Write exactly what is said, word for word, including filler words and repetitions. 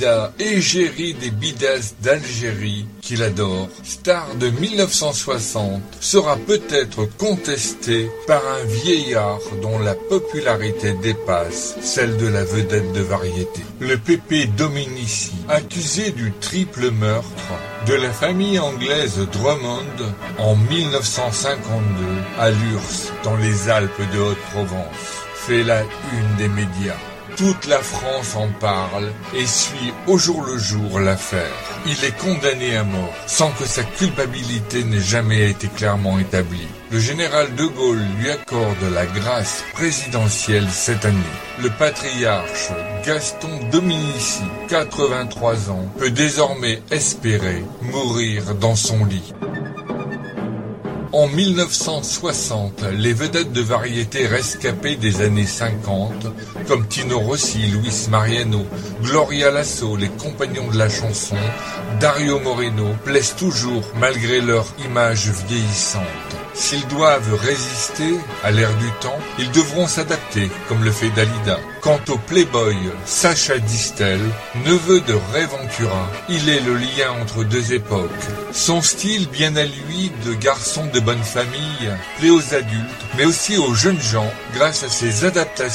Dalida, égérie des Bidas d'Algérie, qu'il adore, star de mille neuf cent soixante, sera peut-être contestée par un vieillard dont la popularité dépasse celle de la vedette de variété. Le Pépé Dominici, accusé du triple meurtre de la famille anglaise Drummond en mille neuf cent cinquante-deux à Lurs, dans les Alpes de Haute-Provence, fait la une des médias. Toute la France en parle et suit au jour le jour l'affaire. Il est condamné à mort, sans que sa culpabilité n'ait jamais été clairement établie. Le général de Gaulle lui accorde la grâce présidentielle cette année. Le patriarche Gaston Dominici, quatre-vingt-trois ans, peut désormais espérer mourir dans son lit. En mille neuf cent soixante, les vedettes de variété rescapées des années cinquante, comme Tino Rossi, Luis Mariano, Gloria Lasso, les compagnons de la chanson, Dario Moreno, plaisent toujours malgré leur image vieillissante. S'ils doivent résister à l'ère du temps, ils devront s'adapter, comme le fait Dalida. Quant au playboy Sacha Distel, neveu de Ray Ventura, il est le lien entre deux époques. Son style, bien à lui, de garçon de bonne famille, plaît aux adultes, mais aussi aux jeunes gens, grâce à ses adaptations